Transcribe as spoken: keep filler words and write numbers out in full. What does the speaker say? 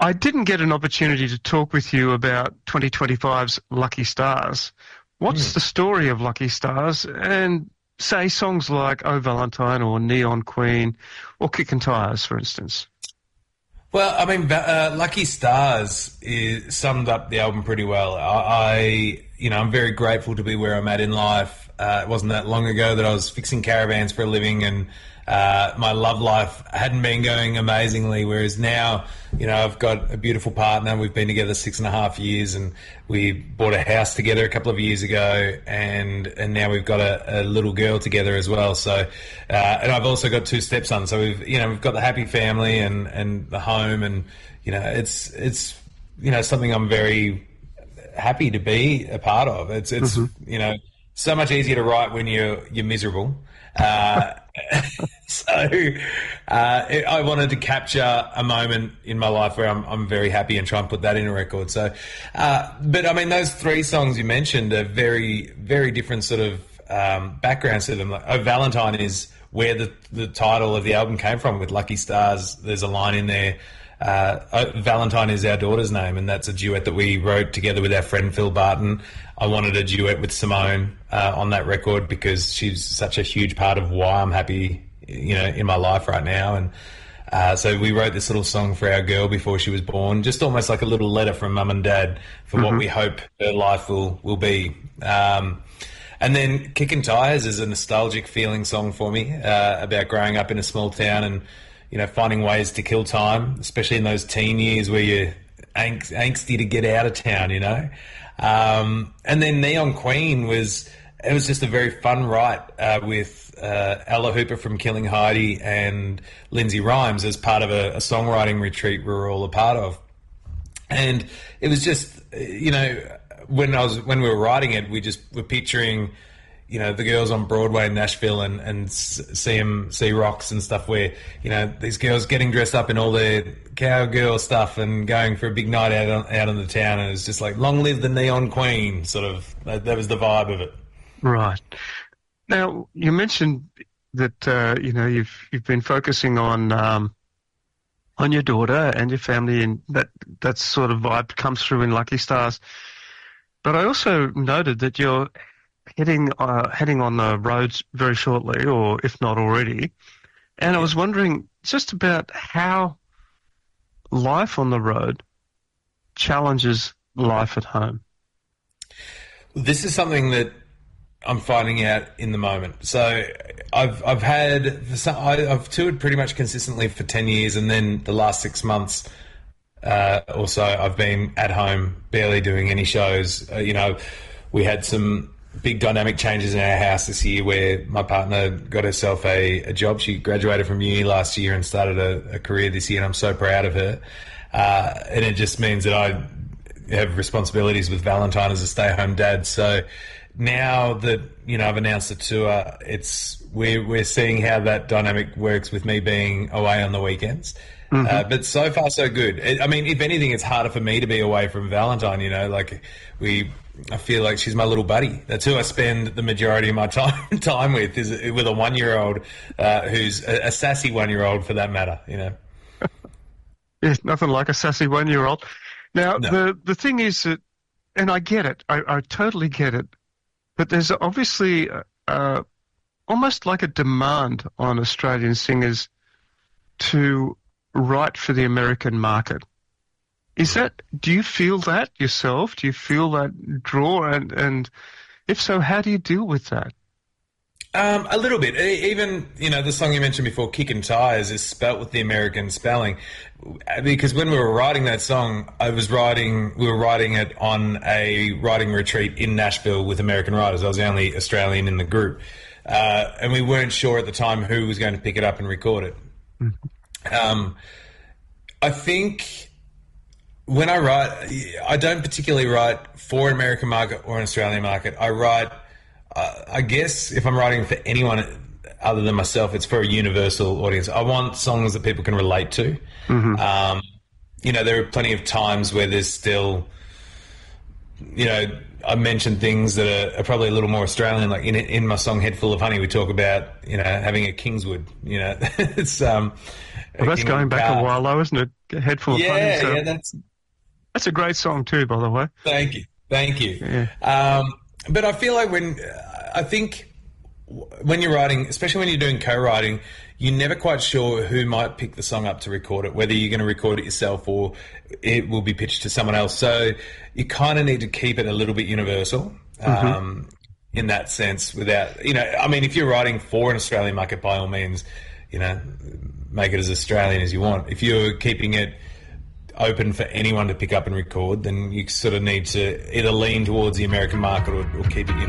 I didn't get an opportunity to talk with you about twenty twenty-five's Lucky Stars. What's mm. the story of Lucky Stars? And say songs like Oh Valentine or Neon Queen or Kickin' Tires, for instance. Well, I mean, uh, Lucky Stars is, summed up the album pretty well. I, I, you know, I'm very grateful to be where I'm at in life. Uh, it wasn't that long ago that I was fixing caravans for a living, and uh, my love life hadn't been going amazingly, whereas now, you know, I've got a beautiful partner. We've been together six and a half years, and we bought a house together a couple of years ago, and and now we've got a, a little girl together as well. So, uh, and I've also got two stepsons. So we've, you know, we've got the happy family and, and the home, and you know, it's it's you know something I'm very happy to be a part of. It's it's mm-hmm. you know, so much easier to write when you're you're miserable. Uh, so uh, it, I wanted to capture a moment in my life where I'm, I'm very happy and try and put that in a record. So, uh, but I mean, those three songs you mentioned are very, very different sort of um, backgrounds to them. Like, Oh Valentine is where the, the title of the album came from with Lucky Stars. There's a line in there. Uh, oh, Valentine is our daughter's name, and that's a duet that we wrote together with our friend Phil Barton. I wanted a duet with Simone uh, on that record because she's such a huge part of why I'm happy, you know, in my life right now. And uh, so we wrote this little song for our girl before she was born, just almost like a little letter from mum and dad for mm-hmm. what we hope her life will will be. Um, and then Kickin' Tires is a nostalgic feeling song for me uh, about growing up in a small town and, you know, finding ways to kill time, especially in those teen years where you're angst- angsty to get out of town, you know. Um, and then Neon Queen was, it was just a very fun write uh, with uh, Ella Hooper from Killing Heidi and Lindsay Rhymes as part of a, a songwriting retreat we were all a part of. And it was just, you know, when I was when we were writing it, we just were picturing, you know, the girls on Broadway in Nashville and, and C M C Rocks and stuff where, you know, these girls getting dressed up in all their cowgirl stuff and going for a big night out on, out in the town. And it was just like, long live the Neon Queen, sort of. That, that was the vibe of it. Right. Now, you mentioned that, uh, you know, you've you've been focusing on um, on your daughter and your family, and that, that sort of vibe comes through in Lucky Stars. But I also noted that you're heading uh, heading on the roads very shortly, or if not already. And I was wondering just about how life on the road challenges life at home. This is something that I'm finding out in the moment. So I've I've had I've toured pretty much consistently for ten years, and then the last six months uh, or so I've been at home, barely doing any shows. Uh, you know, we had some big dynamic changes in our house this year where my partner got herself a, a job. She graduated from uni last year and started a, a career this year, and I'm so proud of her. Uh, and it just means that I have responsibilities with Valentine as a stay-at-home dad. So now that, you know, I've announced the tour, it's we're we're seeing how that dynamic works with me being away on the weekends. Mm-hmm. Uh, but so far so good. It, I mean, if anything, it's harder for me to be away from Valentine. You know, like we, I feel like she's my little buddy. That's who I spend the majority of my time time with. Is with a one-year-old uh, who's a, a sassy one-year-old, for that matter. You know. Yeah, nothing like a sassy one-year-old. Now no. the the thing is that, and I get it. I, I totally get it. But there's obviously uh, almost like a demand on Australian singers to write for the American market. Is that, do you feel that yourself? Do you feel that draw? And, and if so, how do you deal with that? Um, a little bit. Even, you know, the song you mentioned before, Kickin' Tires, is spelt with the American spelling. Because when we were writing that song, I was writing, we were writing it on a writing retreat in Nashville with American writers. I was the only Australian in the group. Uh, and we weren't sure at the time who was going to pick it up and record it. Mm-hmm. Um, I think when I write, I don't particularly write for an American market or an Australian market. I write, uh, I guess if I'm writing for anyone other than myself, it's for a universal audience. I want songs that people can relate to. Mm-hmm. Um, you know, there are plenty of times where there's still, you know, I mentioned things that are, are probably a little more Australian. Like in in my song "Head Full of Honey," we talk about, you know, having a Kingswood. You know, it's um, Well, that's in going the back car. a while, though, isn't it? A Head full of Yeah, honey. So yeah, that's. that's a great song too, by the way. Thank you, thank you. Yeah. Um, but I feel like when I think when you're writing, especially when you're doing co-writing, you're never quite sure who might pick the song up to record it, whether you're going to record it yourself or it will be pitched to someone else. So you kind of need to keep it a little bit universal. Mm-hmm. Um, in that sense, without, you know, I mean, if you're writing for an Australian market, by all means, you know, make it as Australian as you want. If you're keeping it open for anyone to pick up and record, then you sort of need to either lean towards the American market or, or keep it